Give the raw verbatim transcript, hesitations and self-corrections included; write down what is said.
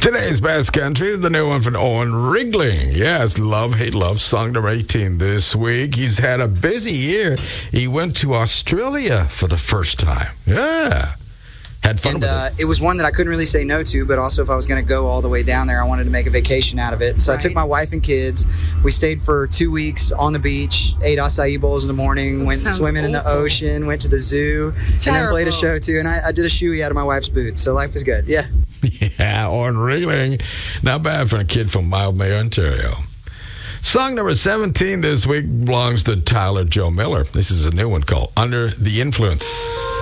Today's best country, the new one from Owen Rigling. Yes, Love, Hate, Love, song number eighteen this week. He's had a busy year. He went to Australia for the first time. Yeah. Had fun and, with uh, it. It was one that I couldn't really say no to, but also if I was going to go all the way down there, I wanted to make a vacation out of it. So right. I took my wife and kids. We stayed for two weeks on the beach, ate acai bowls in the morning, went swimming awful. in the ocean, went to the zoo, Terrible. and then played a show too. And I, I did a shoey out of my wife's boot, so life was good. Yeah. Yeah, Owen Rigling. Not bad for a kid from Mildmay, Ontario. Song number seventeen this week belongs to Tyler Joe Miller. This is a new one called Under the Influence.